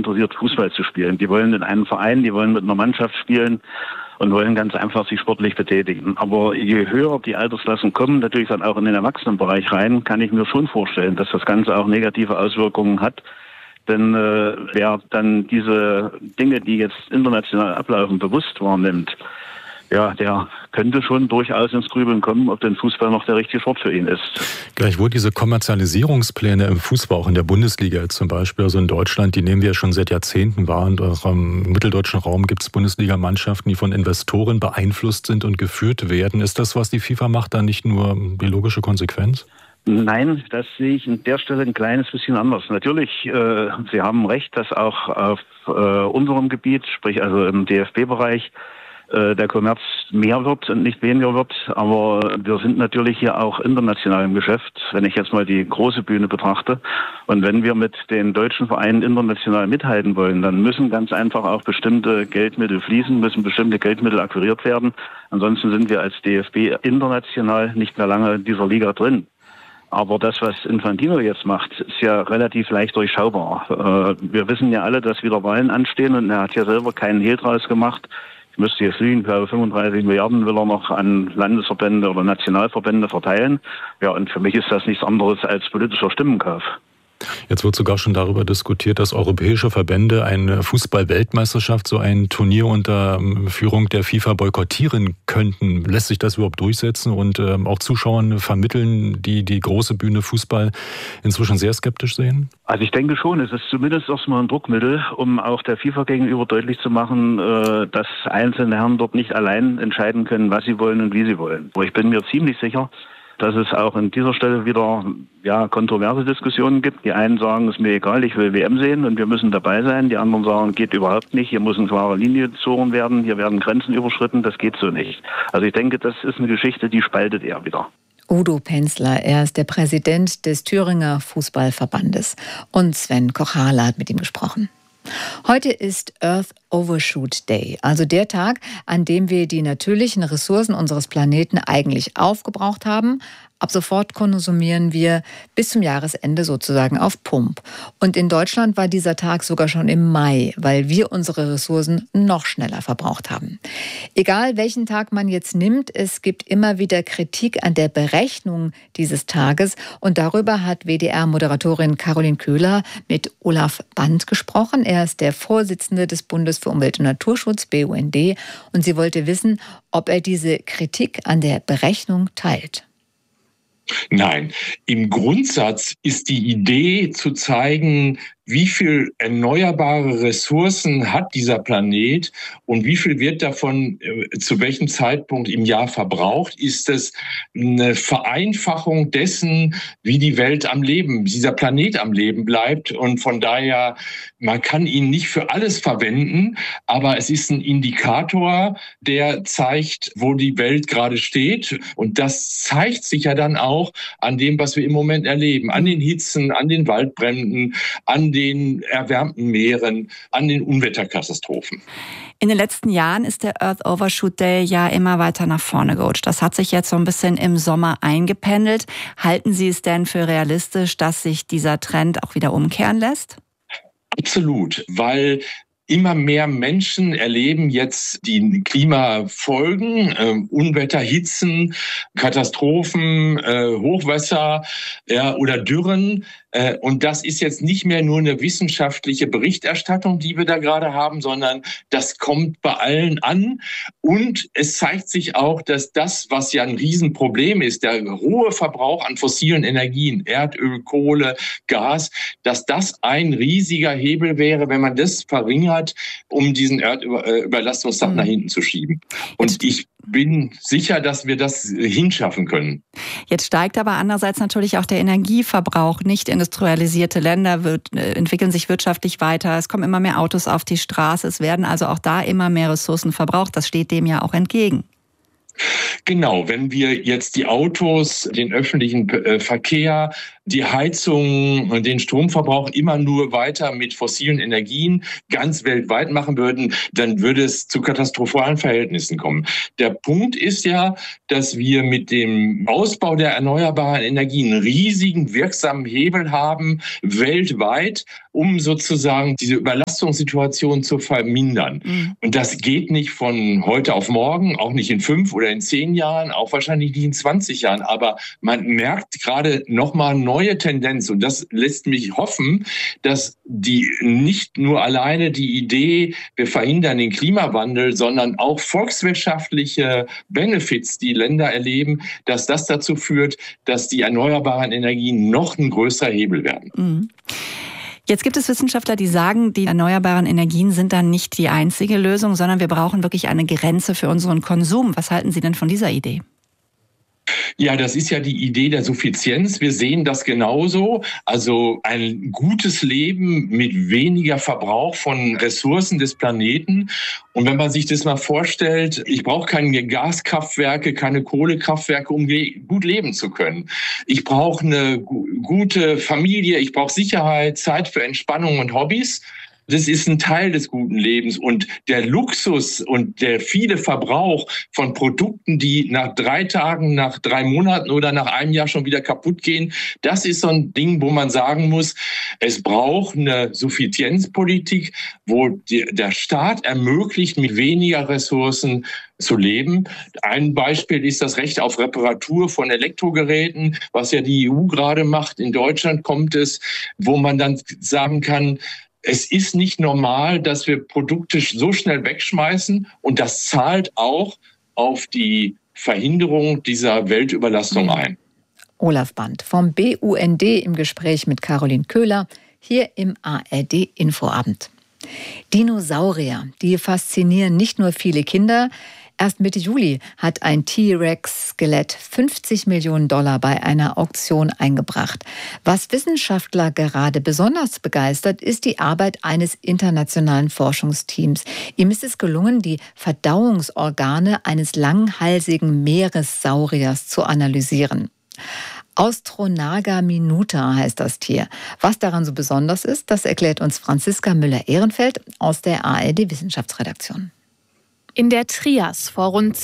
interessiert, Fußball zu spielen. Die wollen in einem Verein, die wollen mit einer Mannschaft spielen und wollen ganz einfach sich sportlich betätigen. Aber je höher die Altersklassen kommen, natürlich dann auch in den Erwachsenenbereich rein, kann ich mir schon vorstellen, dass das Ganze auch negative Auswirkungen hat. Denn wer dann diese Dinge, die jetzt international ablaufen, bewusst wahrnimmt, ja, der könnte schon durchaus ins Grübeln kommen, ob denn Fußball noch der richtige Sport für ihn ist. Gleichwohl diese Kommerzialisierungspläne im Fußball, auch in der Bundesliga zum Beispiel, also in Deutschland, die nehmen wir ja schon seit Jahrzehnten wahr. Und auch im mitteldeutschen Raum gibt es Bundesligamannschaften, die von Investoren beeinflusst sind und geführt werden. Ist das, was die FIFA macht, dann nicht nur die logische Konsequenz? Nein, das sehe ich an der Stelle ein kleines bisschen anders. Natürlich, Sie haben recht, dass auch auf unserem Gebiet, sprich also im DFB-Bereich, der Kommerz mehr wird und nicht weniger wird. Aber wir sind natürlich hier auch international im Geschäft, wenn ich jetzt mal die große Bühne betrachte. Und wenn wir mit den deutschen Vereinen international mithalten wollen, dann müssen ganz einfach auch bestimmte Geldmittel fließen, müssen bestimmte Geldmittel akquiriert werden. Ansonsten sind wir als DFB international nicht mehr lange in dieser Liga drin. Aber das, was Infantino jetzt macht, ist ja relativ leicht durchschaubar. Wir wissen ja alle, dass wieder Wahlen anstehen und er hat ja selber keinen Hehl draus gemacht. Ich müsste jetzt lügen, ich glaube 35 Milliarden will er noch an Landesverbände oder Nationalverbände verteilen. Ja, und für mich ist das nichts anderes als politischer Stimmenkauf. Jetzt wird sogar schon darüber diskutiert, dass europäische Verbände eine Fußball-Weltmeisterschaft, so ein Turnier unter Führung der FIFA boykottieren könnten. Lässt sich das überhaupt durchsetzen und auch Zuschauern vermitteln, die die große Bühne Fußball inzwischen sehr skeptisch sehen? Also ich denke schon, es ist zumindest erstmal ein Druckmittel, um auch der FIFA gegenüber deutlich zu machen, dass einzelne Herren dort nicht allein entscheiden können, was sie wollen und wie sie wollen. Aber ich bin mir ziemlich sicher, dass es auch an dieser Stelle wieder kontroverse Diskussionen gibt. Die einen sagen, es ist mir egal, ich will WM sehen und wir müssen dabei sein. Die anderen sagen, geht überhaupt nicht, hier muss eine klare Linie gezogen werden, hier werden Grenzen überschritten, das geht so nicht. Also ich denke, das ist eine Geschichte, die spaltet eher wieder. Udo Penzler, er ist der Präsident des Thüringer Fußballverbandes. Und Sven Kochale hat mit ihm gesprochen. Heute ist Earth Overshoot Day, also der Tag, an dem wir die natürlichen Ressourcen unseres Planeten eigentlich aufgebraucht haben. Ab sofort konsumieren wir bis zum Jahresende sozusagen auf Pump. Und in Deutschland war dieser Tag sogar schon im Mai, weil wir unsere Ressourcen noch schneller verbraucht haben. Egal welchen Tag man jetzt nimmt, es gibt immer wieder Kritik an der Berechnung dieses Tages. Und darüber hat WDR-Moderatorin Caroline Köhler mit Olaf Band gesprochen. Er ist der Vorsitzende des Bundes für Umwelt und Naturschutz, BUND. Und sie wollte wissen, ob er diese Kritik an der Berechnung teilt. Nein, im Grundsatz ist die Idee zu zeigen, wie viel erneuerbare Ressourcen hat dieser Planet und wie viel wird davon zu welchem Zeitpunkt im Jahr verbraucht, ist es eine Vereinfachung dessen, wie die Welt am Leben, dieser Planet am Leben bleibt. Und von daher, man kann ihn nicht für alles verwenden, aber es ist ein Indikator, der zeigt, wo die Welt gerade steht. Und das zeigt sich ja dann auch an dem, was wir im Moment erleben, an den Hitzen, an den Waldbränden, an den erwärmten Meeren, an den Unwetterkatastrophen. In den letzten Jahren ist der Earth Overshoot Day ja immer weiter nach vorne gerutscht. Das hat sich jetzt so ein bisschen im Sommer eingependelt. Halten Sie es denn für realistisch, dass sich dieser Trend auch wieder umkehren lässt? Absolut, weil immer mehr Menschen erleben jetzt die Klimafolgen, Unwetter, Hitzen, Katastrophen, Hochwasser oder Dürren. Und das ist jetzt nicht mehr nur eine wissenschaftliche Berichterstattung, die wir da gerade haben, sondern das kommt bei allen an. Und es zeigt sich auch, dass das, was ja ein Riesenproblem ist, der hohe Verbrauch an fossilen Energien, Erdöl, Kohle, Gas, dass das ein riesiger Hebel wäre, wenn man das verringert, um diesen Erdüberlastungstag nach hinten zu schieben. Und ich bin sicher, dass wir das hinschaffen können. Jetzt steigt aber andererseits natürlich auch der Energieverbrauch. Nicht industrialisierte Länder entwickeln sich wirtschaftlich weiter. Es kommen immer mehr Autos auf die Straße. Es werden also auch da immer mehr Ressourcen verbraucht. Das steht dem ja auch entgegen. Genau, wenn wir jetzt die Autos, den öffentlichen Verkehr, die Heizung und den Stromverbrauch immer nur weiter mit fossilen Energien ganz weltweit machen würden, dann würde es zu katastrophalen Verhältnissen kommen. Der Punkt ist ja, dass wir mit dem Ausbau der erneuerbaren Energien einen riesigen wirksamen Hebel haben, weltweit, um sozusagen diese Überlastungssituation zu vermindern. Und das geht nicht von heute auf morgen, auch nicht in 5 oder in 10 Jahren, auch wahrscheinlich nicht in 20 Jahren. Aber man merkt gerade nochmal neue Tendenz. Und das lässt mich hoffen, dass die nicht nur alleine die Idee, wir verhindern den Klimawandel, sondern auch volkswirtschaftliche Benefits, die Länder erleben, dass das dazu führt, dass die erneuerbaren Energien noch ein größerer Hebel werden. Mhm. Jetzt gibt es Wissenschaftler, die sagen, die erneuerbaren Energien sind dann nicht die einzige Lösung, sondern wir brauchen wirklich eine Grenze für unseren Konsum. Was halten Sie denn von dieser Idee? Ja, das ist ja die Idee der Suffizienz. Wir sehen das genauso. Also ein gutes Leben mit weniger Verbrauch von Ressourcen des Planeten. Und wenn man sich das mal vorstellt, ich brauche keine Gaskraftwerke, keine Kohlekraftwerke, um gut leben zu können. Ich brauche eine gute Familie, ich brauche Sicherheit, Zeit für Entspannung und Hobbys. Das ist ein Teil des guten Lebens. Und der Luxus und der viele Verbrauch von Produkten, die nach 3 Tagen, nach 3 Monaten oder nach einem Jahr schon wieder kaputt gehen, das ist so ein Ding, wo man sagen muss, es braucht eine Suffizienzpolitik, wo der Staat ermöglicht, mit weniger Ressourcen zu leben. Ein Beispiel ist das Recht auf Reparatur von Elektrogeräten, was ja die EU gerade macht. In Deutschland kommt es, wo man dann sagen kann, es ist nicht normal, dass wir Produkte so schnell wegschmeißen, und das zahlt auch auf die Verhinderung dieser Weltüberlastung ein. Olaf Band vom BUND im Gespräch mit Caroline Köhler hier im ARD Infoabend. Dinosaurier, die faszinieren nicht nur viele Kinder. Erst Mitte Juli hat ein T-Rex-Skelett $50 Millionen bei einer Auktion eingebracht. Was Wissenschaftler gerade besonders begeistert, ist die Arbeit eines internationalen Forschungsteams. Ihm ist es gelungen, die Verdauungsorgane eines langhalsigen Meeressauriers zu analysieren. Austronaga minuta heißt das Tier. Was daran so besonders ist, das erklärt uns Franziska Müller-Ehrenfeld aus der ARD-Wissenschaftsredaktion. In der Trias vor rund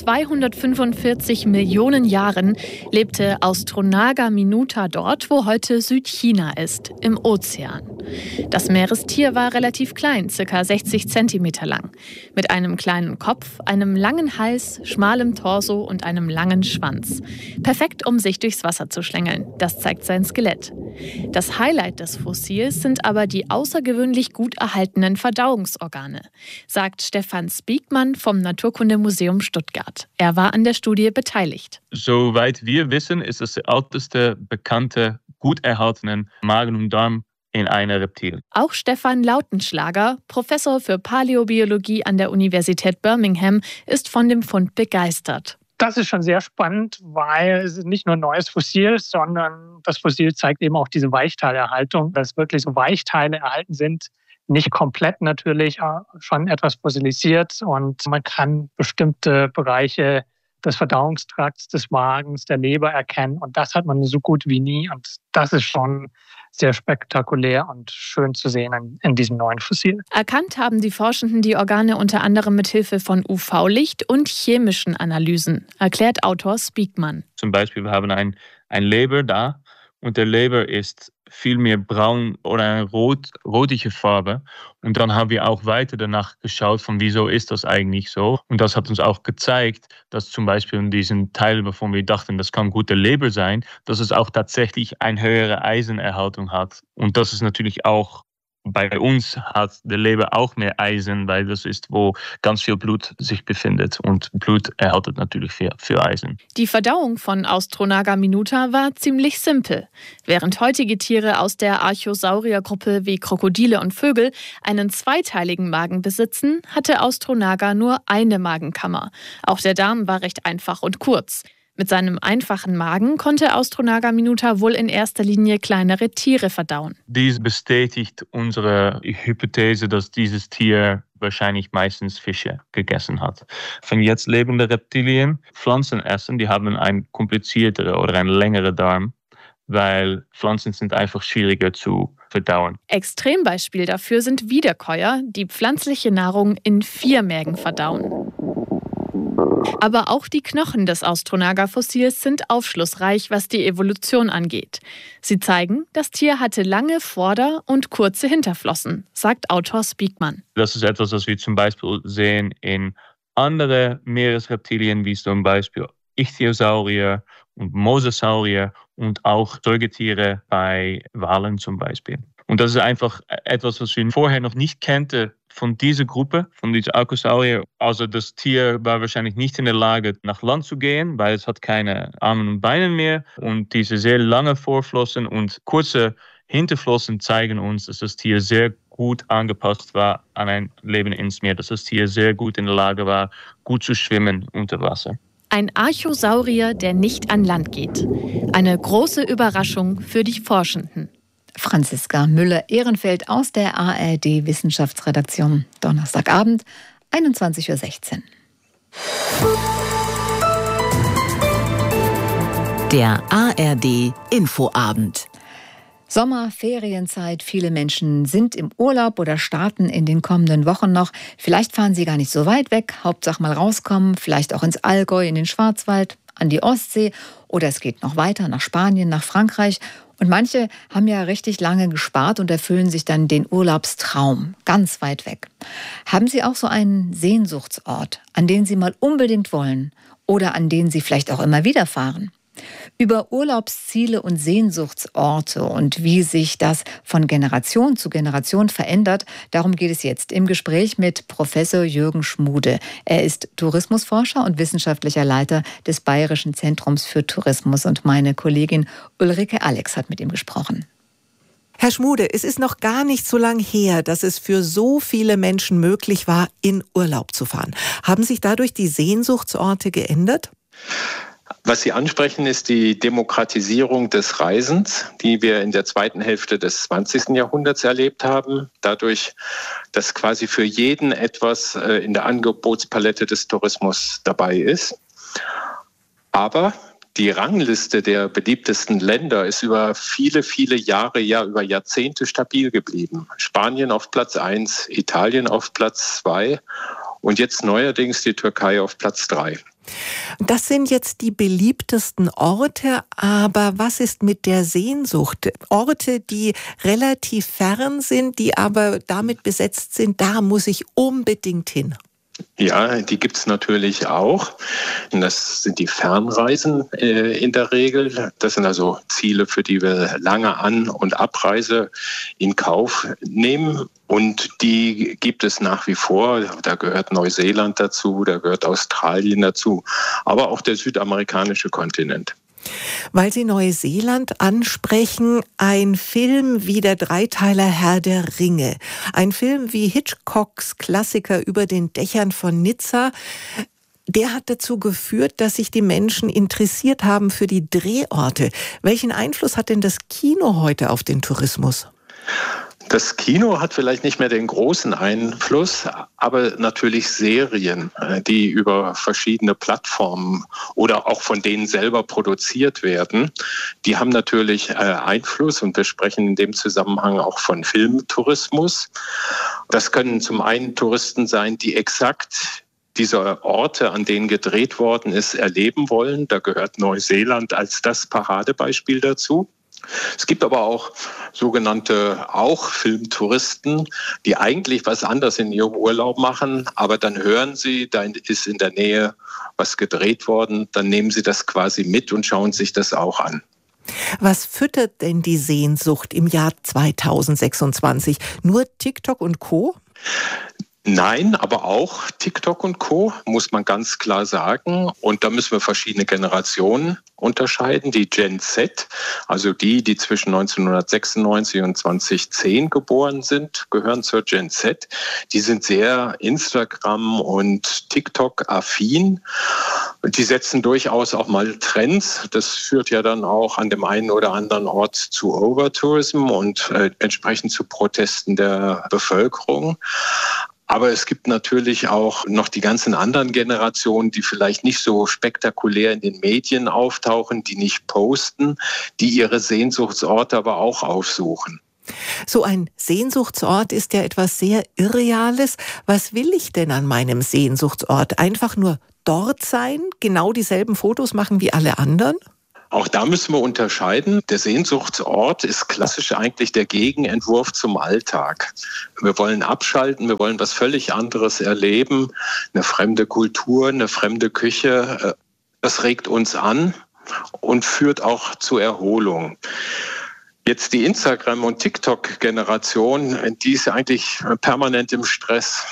245 Millionen Jahren lebte Austronaga minuta dort, wo heute Südchina ist, im Ozean. Das Meerestier war relativ klein, ca. 60 Zentimeter lang, mit einem kleinen Kopf, einem langen Hals, schmalem Torso und einem langen Schwanz. Perfekt, um sich durchs Wasser zu schlängeln. Das zeigt sein Skelett. Das Highlight des Fossils sind aber die außergewöhnlich gut erhaltenen Verdauungsorgane, sagt Stefan Spiegmann vom Naturkundemuseum Stuttgart. Er war an der Studie beteiligt. Soweit wir wissen, ist es der älteste bekannte, gut erhaltene Magen und Darm in einer Reptil. Auch Stefan Lautenschlager, Professor für Paläobiologie an der Universität Birmingham, ist von dem Fund begeistert. Das ist schon sehr spannend, weil es nicht nur ein neues Fossil ist, sondern das Fossil zeigt eben auch diese Weichteilerhaltung, dass wirklich so Weichteile erhalten sind. Nicht komplett natürlich, schon etwas fossilisiert, und man kann bestimmte Bereiche des Verdauungstrakts, des Magens, der Leber erkennen, und das hat man so gut wie nie, und das ist schon sehr spektakulär und schön zu sehen in diesem neuen Fossil. Erkannt haben die Forschenden die Organe unter anderem mit Hilfe von UV-Licht und chemischen Analysen, erklärt Autor Spiegmann. Zum Beispiel, wir haben ein Leber da, und der Leber ist viel mehr braun oder eine rotige Farbe. Und dann haben wir auch weiter danach geschaut, von wieso ist das eigentlich so. Und das hat uns auch gezeigt, dass zum Beispiel in diesen Teil, wovon wir dachten, das kann gute Leber sein, dass es auch tatsächlich eine höhere Eisenerhaltung hat. Und das ist natürlich auch, bei uns hat der Leber auch mehr Eisen, weil das ist, wo ganz viel Blut sich befindet. Und Blut erhaltet natürlich viel Eisen. Die Verdauung von Austronaga minuta war ziemlich simpel. Während heutige Tiere aus der Archosauriergruppe wie Krokodile und Vögel einen zweiteiligen Magen besitzen, hatte Austronaga nur eine Magenkammer. Auch der Darm war recht einfach und kurz. Mit seinem einfachen Magen konnte Austronaga minuta wohl in erster Linie kleinere Tiere verdauen. Dies bestätigt unsere Hypothese, dass dieses Tier wahrscheinlich meistens Fische gegessen hat. Von jetzt lebende Reptilien Pflanzen essen, die haben einen komplizierteren oder einen längeren Darm, weil Pflanzen sind einfach schwieriger zu verdauen. Extrembeispiel dafür sind Wiederkäuer, die pflanzliche Nahrung in 4 Mägen verdauen. Aber auch die Knochen des Austronaga-Fossils sind aufschlussreich, was die Evolution angeht. Sie zeigen, das Tier hatte lange Vorder- und kurze Hinterflossen, sagt Autor Spiekmann. Das ist etwas, was wir zum Beispiel sehen in anderen Meeresreptilien, wie zum Beispiel Ichthyosaurier und Mosasaurier und auch Säugetiere bei Walen zum Beispiel. Und das ist einfach etwas, was wir vorher noch nicht kannten von dieser Gruppe, von diesen Archosaurier. Also das Tier war wahrscheinlich nicht in der Lage, nach Land zu gehen, weil es hat keine Arme und Beine mehr. Und diese sehr langen Vorflossen und kurze Hinterflossen zeigen uns, dass das Tier sehr gut angepasst war an ein Leben ins Meer, dass das Tier sehr gut in der Lage war, gut zu schwimmen unter Wasser. Ein Archosaurier, der nicht an Land geht. Eine große Überraschung für die Forschenden. Franziska Müller-Ehrenfeld aus der ARD-Wissenschaftsredaktion. Donnerstagabend, 21:16 Uhr. Der ARD-Infoabend. Sommer, Ferienzeit, viele Menschen sind im Urlaub oder starten in den kommenden Wochen noch. Vielleicht fahren sie gar nicht so weit weg, Hauptsache mal rauskommen, vielleicht auch ins Allgäu, in den Schwarzwald, an die Ostsee oder es geht noch weiter nach Spanien, nach Frankreich. Und manche haben ja richtig lange gespart und erfüllen sich dann den Urlaubstraum, ganz weit weg. Haben Sie auch so einen Sehnsuchtsort, an den Sie mal unbedingt wollen oder an den Sie vielleicht auch immer wieder fahren? Über Urlaubsziele und Sehnsuchtsorte und wie sich das von Generation zu Generation verändert, darum geht es jetzt im Gespräch mit Professor Jürgen Schmude. Er ist Tourismusforscher und wissenschaftlicher Leiter des Bayerischen Zentrums für Tourismus. Und meine Kollegin Ulrike Alex hat mit ihm gesprochen. Herr Schmude, es ist noch gar nicht so lang her, dass es für so viele Menschen möglich war, in Urlaub zu fahren. Haben sich dadurch die Sehnsuchtsorte geändert? Was Sie ansprechen, ist die Demokratisierung des Reisens, die wir in der zweiten Hälfte des 20. Jahrhunderts erlebt haben. Dadurch, dass quasi für jeden etwas in der Angebotspalette des Tourismus dabei ist. Aber die Rangliste der beliebtesten Länder ist über viele, viele Jahre, ja über Jahrzehnte stabil geblieben. Spanien auf Platz 1, Italien auf Platz 2 und jetzt neuerdings die Türkei auf Platz 3. Das sind jetzt die beliebtesten Orte, aber was ist mit der Sehnsucht? Orte, die relativ fern sind, die aber damit besetzt sind, da muss ich unbedingt hin. Ja, die gibt es natürlich auch. Das sind die Fernreisen in der Regel. Das sind also Ziele, für die wir lange An- und Abreise in Kauf nehmen. Und die gibt es nach wie vor. Da gehört Neuseeland dazu, da gehört Australien dazu, aber auch der südamerikanische Kontinent. Weil Sie Neuseeland ansprechen, ein Film wie der Dreiteiler Herr der Ringe. Ein Film wie Hitchcocks Klassiker über den Dächern von Nizza. Der hat dazu geführt, dass sich die Menschen interessiert haben für die Drehorte. Welchen Einfluss hat denn das Kino heute auf den Tourismus? Das Kino hat vielleicht nicht mehr den großen Einfluss, aber natürlich Serien, die über verschiedene Plattformen oder auch von denen selber produziert werden, die haben natürlich Einfluss und wir sprechen in dem Zusammenhang auch von Filmtourismus. Das können zum einen Touristen sein, die exakt diese Orte, an denen gedreht worden ist, erleben wollen. Da gehört Neuseeland als das Paradebeispiel dazu. Es gibt aber auch sogenannte Filmtouristen, die eigentlich was anderes in ihrem Urlaub machen, aber dann hören sie, da ist in der Nähe was gedreht worden, dann nehmen sie das quasi mit und schauen sich das auch an. Was füttert denn die Sehnsucht im Jahr 2026? Nur TikTok und Co.? Nein, aber auch TikTok und Co., muss man ganz klar sagen. Und da müssen wir verschiedene Generationen unterscheiden. Die Gen Z, also die zwischen 1996 und 2010 geboren sind, gehören zur Gen Z. Die sind sehr Instagram- und TikTok-affin. Die setzen durchaus auch mal Trends. Das führt ja dann auch an dem einen oder anderen Ort zu Overtourism und entsprechend zu Protesten der Bevölkerung. Aber es gibt natürlich auch noch die ganzen anderen Generationen, die vielleicht nicht so spektakulär in den Medien auftauchen, die nicht posten, die ihre Sehnsuchtsorte aber auch aufsuchen. So ein Sehnsuchtsort ist ja etwas sehr Irreales. Was will ich denn an meinem Sehnsuchtsort? Einfach nur dort sein, genau dieselben Fotos machen wie alle anderen? Auch da müssen wir unterscheiden. Der Sehnsuchtsort ist klassisch eigentlich der Gegenentwurf zum Alltag. Wir wollen abschalten, wir wollen was völlig anderes erleben. Eine fremde Kultur, eine fremde Küche, das regt uns an und führt auch zur Erholung. Jetzt die Instagram- und TikTok-Generation, die ist eigentlich permanent im Stress.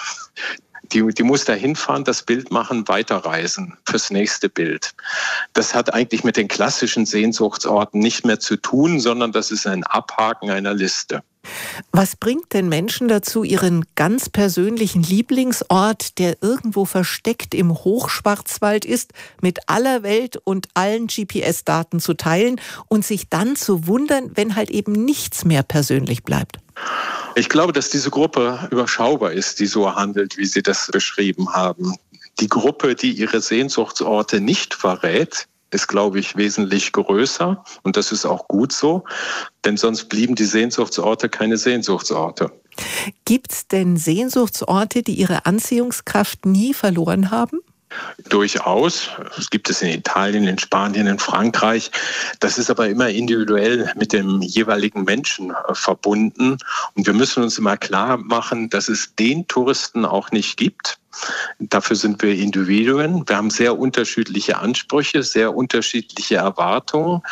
Die muss da hinfahren, das Bild machen, weiterreisen fürs nächste Bild. Das hat eigentlich mit den klassischen Sehnsuchtsorten nicht mehr zu tun, sondern das ist ein Abhaken einer Liste. Was bringt denn Menschen dazu, ihren ganz persönlichen Lieblingsort, der irgendwo versteckt im Hochschwarzwald ist, mit aller Welt und allen GPS-Daten zu teilen und sich dann zu wundern, wenn halt eben nichts mehr persönlich bleibt? Ich glaube, dass diese Gruppe überschaubar ist, die so handelt, wie Sie das beschrieben haben. Die Gruppe, die ihre Sehnsuchtsorte nicht verrät, ist, glaube ich, wesentlich größer. Und das ist auch gut so, denn sonst blieben die Sehnsuchtsorte keine Sehnsuchtsorte. Gibt es denn Sehnsuchtsorte, die ihre Anziehungskraft nie verloren haben? Durchaus. Es gibt es in Italien, in Spanien, in Frankreich. Das ist aber immer individuell mit dem jeweiligen Menschen verbunden. Und wir müssen uns immer klar machen, dass es den Touristen auch nicht gibt. Dafür sind wir Individuen. Wir haben sehr unterschiedliche Ansprüche, sehr unterschiedliche Erwartungen.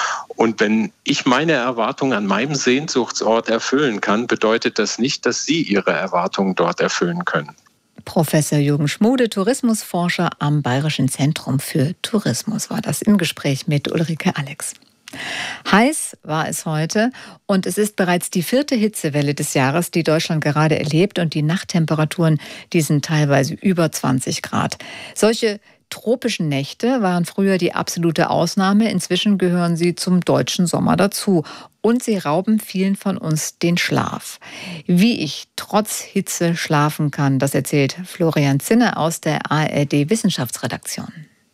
Und wenn ich meine Erwartungen an meinem Sehnsuchtsort erfüllen kann, bedeutet das nicht, dass Sie Ihre Erwartungen dort erfüllen können. Professor Jürgen Schmude, Tourismusforscher am Bayerischen Zentrum für Tourismus, war das im Gespräch mit Ulrike Alex. Heiß war es heute und es ist bereits die 4. Hitzewelle des Jahres, die Deutschland gerade erlebt, und die Nachttemperaturen, die sind teilweise über 20 Grad. Solche tropischen Nächte waren früher die absolute Ausnahme. Inzwischen gehören sie zum deutschen Sommer dazu. Und sie rauben vielen von uns den Schlaf. Wie ich trotz Hitze schlafen kann, das erzählt Florian Zinne aus der ARD-Wissenschaftsredaktion.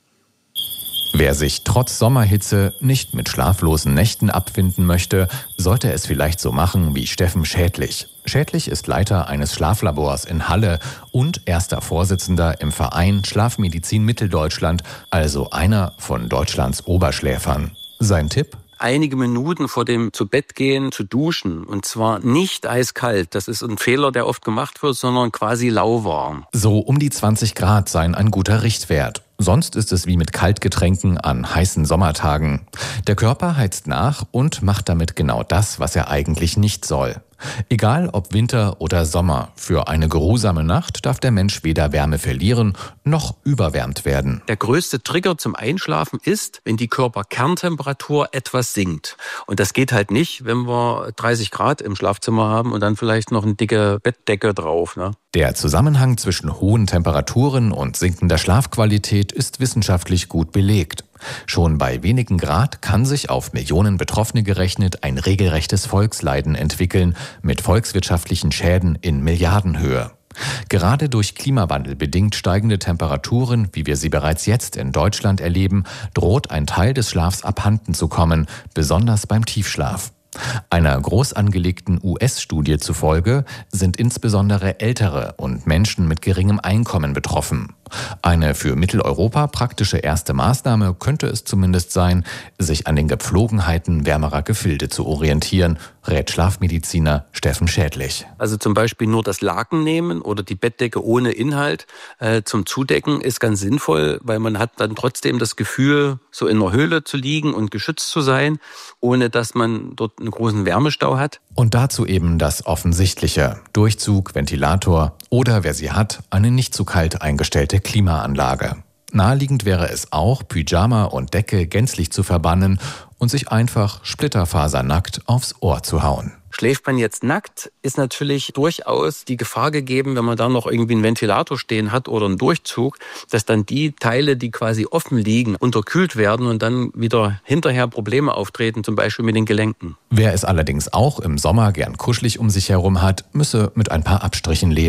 Wer sich trotz Sommerhitze nicht mit schlaflosen Nächten abfinden möchte, sollte es vielleicht so machen wie Steffen Schädlich. Schädlich ist Leiter eines Schlaflabors in Halle und erster Vorsitzender im Verein Schlafmedizin Mitteldeutschland, also einer von Deutschlands Oberschläfern. Sein Tipp? Einige Minuten vor dem Zubettgehen zu duschen. Und zwar nicht eiskalt. Das ist ein Fehler, der oft gemacht wird, sondern quasi lauwarm. So um die 20 Grad seien ein guter Richtwert. Sonst ist es wie mit Kaltgetränken an heißen Sommertagen. Der Körper heizt nach und macht damit genau das, was er eigentlich nicht soll. Egal ob Winter oder Sommer, für eine geruhsame Nacht darf der Mensch weder Wärme verlieren noch überwärmt werden. Der größte Trigger zum Einschlafen ist, wenn die Körperkerntemperatur etwas sinkt. Und das geht halt nicht, wenn wir 30 Grad im Schlafzimmer haben und dann vielleicht noch eine dicke Bettdecke drauf, ne? Der Zusammenhang zwischen hohen Temperaturen und sinkender Schlafqualität ist wissenschaftlich gut belegt. Schon bei wenigen Grad kann sich auf Millionen Betroffene gerechnet ein regelrechtes Volksleiden entwickeln, mit volkswirtschaftlichen Schäden in Milliardenhöhe. Gerade durch Klimawandel bedingt steigende Temperaturen, wie wir sie bereits jetzt in Deutschland erleben, droht ein Teil des Schlafs abhanden zu kommen, besonders beim Tiefschlaf. Einer groß angelegten US-Studie zufolge sind insbesondere Ältere und Menschen mit geringem Einkommen betroffen. Eine für Mitteleuropa praktische erste Maßnahme könnte es zumindest sein, sich an den Gepflogenheiten wärmerer Gefilde zu orientieren, rät Schlafmediziner Steffen Schädlich. Also zum Beispiel nur das Laken nehmen oder die Bettdecke ohne Inhalt zum Zudecken ist ganz sinnvoll, weil man hat dann trotzdem das Gefühl, so in einer Höhle zu liegen und geschützt zu sein, ohne dass man dort einen großen Wärmestau hat. Und dazu eben das Offensichtliche: Durchzug, Ventilator oder, wer sie hat, eine nicht zu kalt eingestellte Klimaanlage. Naheliegend wäre es auch, Pyjama und Decke gänzlich zu verbannen und sich einfach splitterfasernackt aufs Ohr zu hauen. Schläft man jetzt nackt, ist natürlich durchaus die Gefahr gegeben, wenn man da noch irgendwie einen Ventilator stehen hat oder einen Durchzug, dass dann die Teile, die quasi offen liegen, unterkühlt werden und dann wieder hinterher Probleme auftreten, zum Beispiel mit den Gelenken. Wer es allerdings auch im Sommer gern kuschelig um sich herum hat, müsse mit ein paar Abstrichen leben.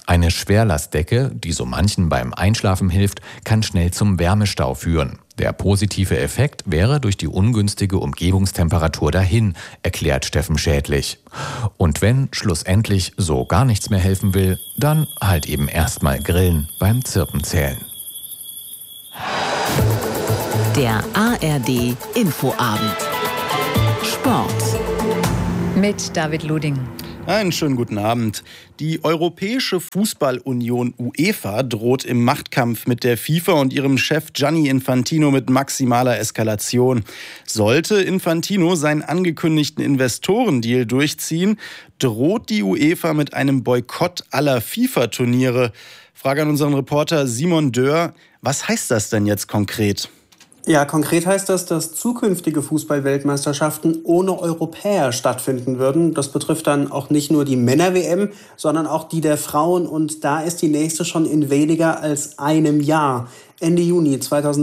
Eine Schwerlastdecke, die so manchen beim Einschlafen hilft, kann schnell zum Wärmestau führen. Der positive Effekt wäre durch die ungünstige Umgebungstemperatur dahin, erklärt Steffen Schädlich. Und wenn schlussendlich so gar nichts mehr helfen will, dann halt eben erstmal grillen beim Zirpenzählen. Der ARD Infoabend. Sport. Mit David Luding. Einen schönen guten Abend. Die Europäische Fußballunion UEFA droht im Machtkampf mit der FIFA und ihrem Chef Gianni Infantino mit maximaler Eskalation. Sollte Infantino seinen angekündigten Investorendeal durchziehen, droht die UEFA mit einem Boykott aller FIFA-Turniere. Frage an unseren Reporter Simon Dörr. Was heißt das denn jetzt konkret? Ja, konkret heißt das, dass zukünftige Fußball-Weltmeisterschaften ohne Europäer stattfinden würden. Das betrifft dann auch nicht nur die Männer-WM, sondern auch die der Frauen. Und da ist die nächste schon in weniger als einem Jahr. Ende Juni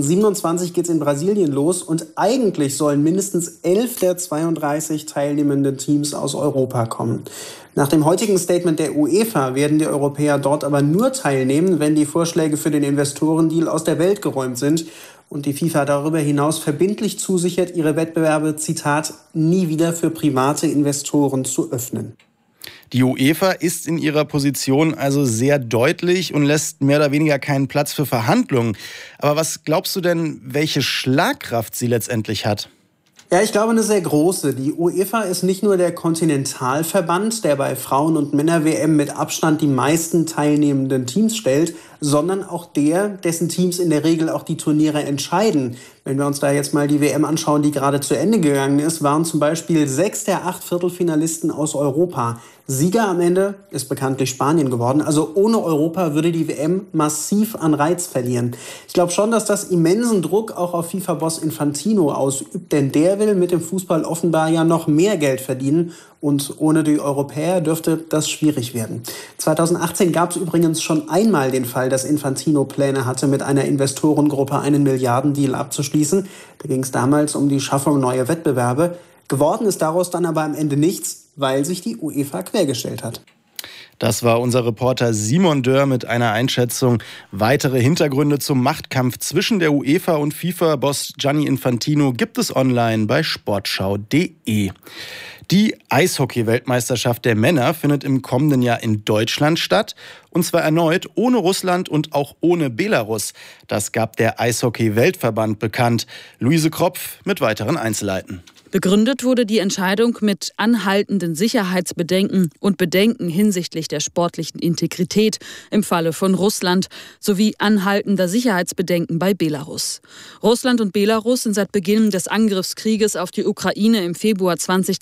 2027 geht's in Brasilien los und eigentlich sollen mindestens 11 der 32 teilnehmenden Teams aus Europa kommen. Nach dem heutigen Statement der UEFA werden die Europäer dort aber nur teilnehmen, wenn die Vorschläge für den Investorendeal aus der Welt geräumt sind und die FIFA darüber hinaus verbindlich zusichert, ihre Wettbewerbe, Zitat, nie wieder für private Investoren zu öffnen. Die UEFA ist in ihrer Position also sehr deutlich und lässt mehr oder weniger keinen Platz für Verhandlungen. Aber was glaubst du denn, welche Schlagkraft sie letztendlich hat? Ja, ich glaube, eine sehr große. Die UEFA ist nicht nur der Kontinentalverband, der bei Frauen- und Männer-WM mit Abstand die meisten teilnehmenden Teams stellt, sondern auch der, dessen Teams in der Regel auch die Turniere entscheiden. Wenn wir uns da jetzt mal die WM anschauen, die gerade zu Ende gegangen ist, waren zum Beispiel 6 der 8 Viertelfinalisten aus Europa. Sieger am Ende ist bekanntlich Spanien geworden. Also ohne Europa würde die WM massiv an Reiz verlieren. Ich glaube schon, dass das immensen Druck auch auf FIFA-Boss Infantino ausübt, denn der will mit dem Fußball offenbar ja noch mehr Geld verdienen. Und ohne die Europäer dürfte das schwierig werden. 2018 gab es übrigens schon einmal den Fall, dass Infantino Pläne hatte, mit einer Investorengruppe einen Milliardendeal abzuschließen. Da ging es damals um die Schaffung neuer Wettbewerbe. Geworden ist daraus dann aber am Ende nichts, weil sich die UEFA quergestellt hat. Das war unser Reporter Simon Dörr mit einer Einschätzung. Weitere Hintergründe zum Machtkampf zwischen der UEFA und FIFA-Boss Gianni Infantino gibt es online bei sportschau.de. Die Eishockey-Weltmeisterschaft der Männer findet im kommenden Jahr in Deutschland statt. Und zwar erneut ohne Russland und auch ohne Belarus. Das gab der Eishockey-Weltverband bekannt. Luise Kropf mit weiteren Einzelheiten. Begründet wurde die Entscheidung mit anhaltenden Sicherheitsbedenken und Bedenken hinsichtlich der sportlichen Integrität im Falle von Russland sowie anhaltender Sicherheitsbedenken bei Belarus. Russland und Belarus sind seit Beginn des Angriffskrieges auf die Ukraine im Februar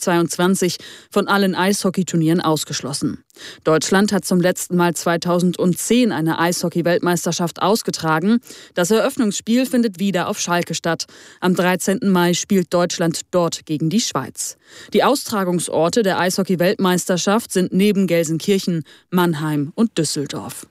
2022 von allen Eishockeyturnieren ausgeschlossen. Deutschland hat zum letzten Mal 2010 eine Eishockey-Weltmeisterschaft ausgetragen. Das Eröffnungsspiel findet wieder auf Schalke statt. Am 13. Mai spielt Deutschland dort gegen die Schweiz. Die Austragungsorte der Eishockey-Weltmeisterschaft sind neben Gelsenkirchen, Mannheim und Düsseldorf.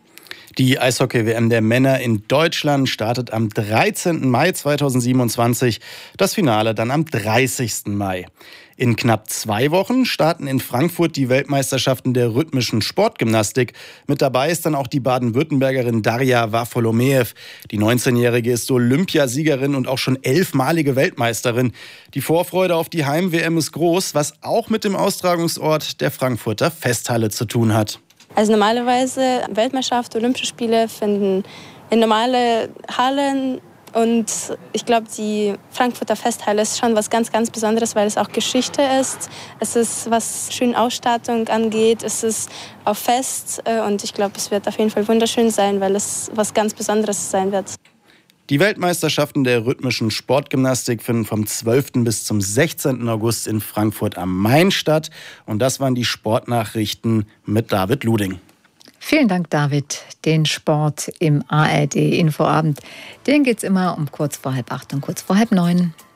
Die Eishockey-WM der Männer in Deutschland startet am 13. Mai 2027, das Finale dann am 30. Mai. In knapp 2 Wochen starten in Frankfurt die Weltmeisterschaften der rhythmischen Sportgymnastik. Mit dabei ist dann auch die Baden-Württembergerin Darja Wafolomejew. Die 19-Jährige ist Olympiasiegerin und auch schon 11-malige Weltmeisterin. Die Vorfreude auf die Heim-WM ist groß, was auch mit dem Austragungsort der Frankfurter Festhalle zu tun hat. Also normalerweise Weltmeisterschaft, Olympische Spiele finden in normale Hallen. Und ich glaube, die Frankfurter Festhalle ist schon was ganz, ganz Besonderes, weil es auch Geschichte ist. Es ist, was schöne Ausstattung angeht, es ist auch fest. Und ich glaube, es wird auf jeden Fall wunderschön sein, weil es was ganz Besonderes sein wird. Die Weltmeisterschaften der rhythmischen Sportgymnastik finden vom 12. bis zum 16. August in Frankfurt am Main statt. Und das waren die Sportnachrichten mit David Luding. Vielen Dank, David. Den Sport im ARD Infoabend, den geht's immer um kurz vor 7:30 und kurz vor 8:30.